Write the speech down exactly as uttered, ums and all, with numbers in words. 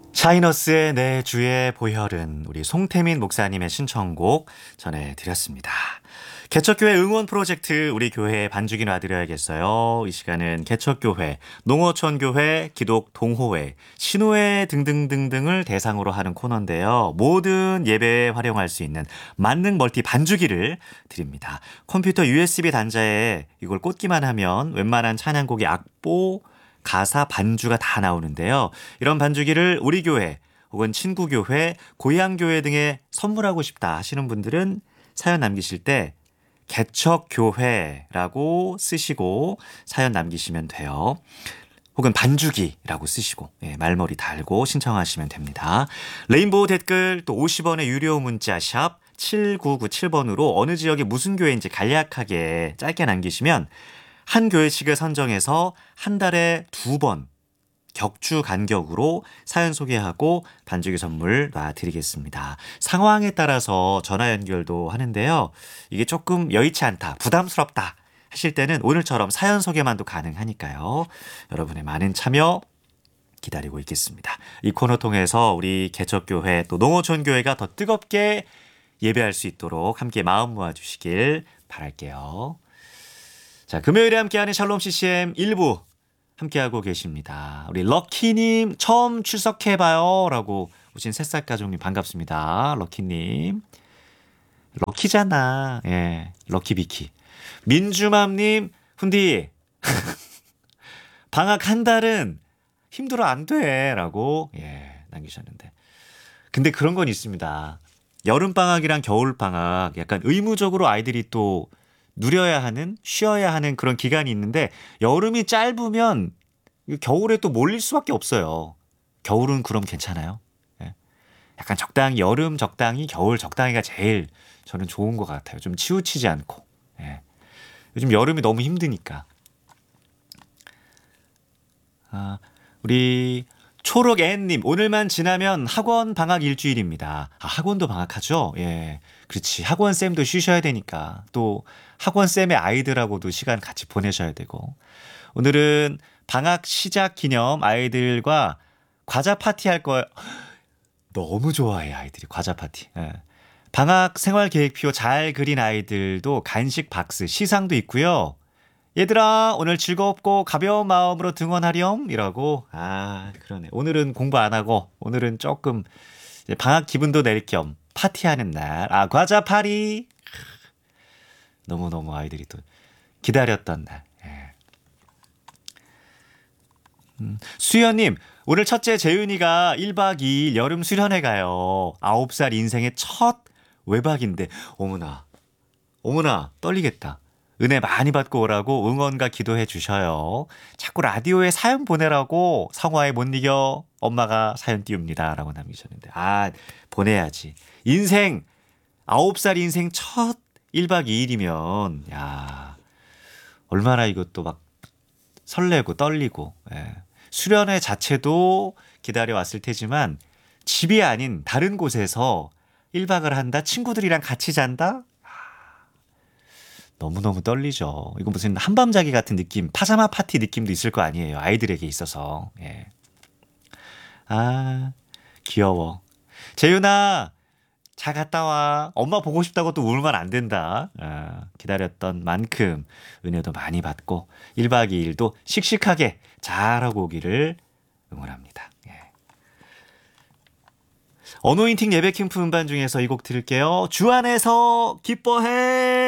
샤이너스의 내 주의 보혈은 우리 송태민 목사님의 신청곡 전해드렸습니다. 개척교회 응원 프로젝트 우리 교회에 반주기 놔드려야겠어요. 이 시간은 개척교회, 농어촌교회, 기독 동호회, 신호회 등등등등을 대상으로 하는 코너인데요. 모든 예배에 활용할 수 있는 만능 멀티 반주기를 드립니다. 컴퓨터 유에스비 단자에 이걸 꽂기만 하면 웬만한 찬양곡의 악보, 가사, 반주가 다 나오는데요. 이런 반주기를 우리 교회 혹은 친구 교회, 고향 교회 등에 선물하고 싶다 하시는 분들은 사연 남기실 때 개척교회라고 쓰시고 사연 남기시면 돼요. 혹은 반주기라고 쓰시고 예, 말머리 달고 신청하시면 됩니다. 레인보우 댓글 또 오십 원의 유료 문자 샵 칠구구칠 번으로 어느 지역에 무슨 교회인지 간략하게 짧게 남기시면 한 교회씩을 선정해서 한 달에 두 번 격주 간격으로 사연 소개하고 반주기 선물 놔드리겠습니다. 상황에 따라서 전화 연결도 하는데요. 이게 조금 여의치 않다, 부담스럽다 하실 때는 오늘처럼 사연 소개만도 가능하니까요. 여러분의 많은 참여 기다리고 있겠습니다. 이 코너 통해서 우리 개척교회 또 농어촌교회가 더 뜨겁게 예배할 수 있도록 함께 마음 모아주시길 바랄게요. 자, 금요일에 함께하는 샬롬 씨씨엠 일 부 함께하고 계십니다. 우리 럭키님 처음 출석해봐요 라고 오신 새싹 가족님 반갑습니다. 럭키님. 럭키잖아. 예, 럭키비키. 민주맘님 훈디 방학 한 달은 힘들어 안 돼 라고 예, 남기셨는데 근데 그런 건 있습니다. 여름방학이랑 겨울방학 약간 의무적으로 아이들이 또 누려야 하는, 쉬어야 하는 그런 기간이 있는데 여름이 짧으면 겨울에 또 몰릴 수밖에 없어요. 겨울은 그럼 괜찮아요? 예. 약간 적당히 여름 적당히 겨울 적당히가 제일 저는 좋은 것 같아요. 좀 치우치지 않고. 예. 요즘 여름이 너무 힘드니까. 아, 우리 초록앤님 오늘만 지나면 학원 방학 일주일입니다. 아, 학원도 방학하죠? 예, 그렇지. 학원쌤도 쉬셔야 되니까 또 학원쌤의 아이들하고도 시간 같이 보내셔야 되고 오늘은 방학 시작 기념 아이들과 과자 파티 할 거예요. 너무 좋아해 아이들이 과자 파티. 예. 방학 생활 계획표 잘 그린 아이들도 간식 박스 시상도 있고요. 얘들아 오늘 즐겁고 가벼운 마음으로 등원하렴 이라고. 아 그러네. 오늘은 공부 안 하고 오늘은 조금 이제 방학 기분도 낼 겸 파티하는 날. 아 과자 파리. 너무너무 아이들이 또 기다렸던 날. 예. 음, 수연님 오늘 첫째 재윤이가 일 박 이 일 여름 수련회 가요. 아홉 살 인생의 첫 외박인데 어머나 어머나 떨리겠다. 은혜 많이 받고 오라고 응원과 기도해 주셔요. 자꾸 라디오에 사연 보내라고 성화에 못 이겨 엄마가 사연 띄웁니다. 라고 남기셨는데 아 보내야지. 인생 아홉 살 인생 첫 일 박 이 일이면 야 얼마나 이것도 막 설레고 떨리고 예. 수련회 자체도 기다려왔을 테지만 집이 아닌 다른 곳에서 일 박을 한다? 친구들이랑 같이 잔다? 너무너무 떨리죠. 이거 무슨 한밤자기 같은 느낌, 파자마 파티 느낌도 있을 거 아니에요. 아이들에게 있어서. 예. 아, 귀여워. 재윤아, 잘 갔다 와. 엄마 보고 싶다고 또 울면 안 된다. 아, 기다렸던 만큼 은혜도 많이 받고 일 박 이 일도 씩씩하게 잘하고 오기를 응원합니다. 예. 어노인팅 예배 캠프 음반 중에서 이 곡 들을게요. 주 안에서 기뻐해.